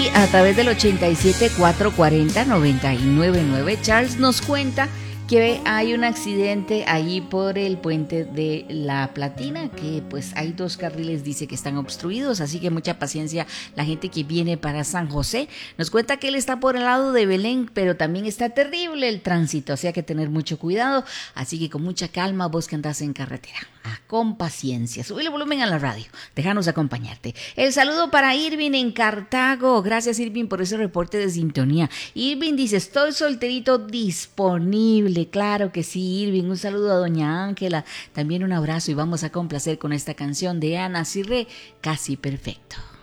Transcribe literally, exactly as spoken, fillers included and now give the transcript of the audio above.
Y a través del ochenta y siete, cuatrocientos cuarenta, noventa y nueve nueve, Charles nos cuenta que hay un accidente ahí por el puente de La Platina, que pues hay dos carriles, dice que están obstruidos, así que mucha paciencia la gente que viene para San José. Nos cuenta que él está por el lado de Belén, pero también está terrible el tránsito, así hay que tener mucho cuidado, así que con mucha calma vos que andás en carretera, ah, con paciencia, sube el volumen a la radio, déjanos acompañarte. El saludo para Irving en Cartago, gracias Irving por ese reporte de sintonía. Irving dice, estoy solterito disponible. Claro que sí, Irving, un saludo a doña Ángela, también un abrazo y vamos a complacer con esta canción de Ana Cirré, Casi Perfecto.